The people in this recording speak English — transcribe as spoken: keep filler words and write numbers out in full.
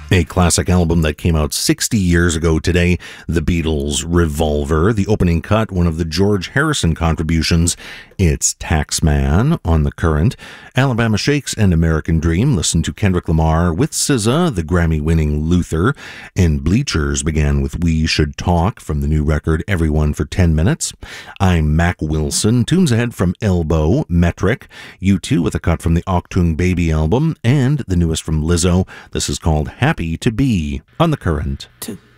A classic album that came out sixty years ago today, The Beatles' Revolver. The opening cut, one of the George Harrison contributions. It's Taxman on The Current. Alabama Shakes and American Dream. Listen to Kendrick Lamar with S Z A, the Grammy-winning Luther. And Bleachers began with We Should Talk from the new record Everyone for ten minutes. I'm Mac Wilson. Tunes ahead from Elbow, Metric. U two with a cut from the Achtung Baby album. And the newest from Lizzo. This is called Happy to Be on The Current. Two.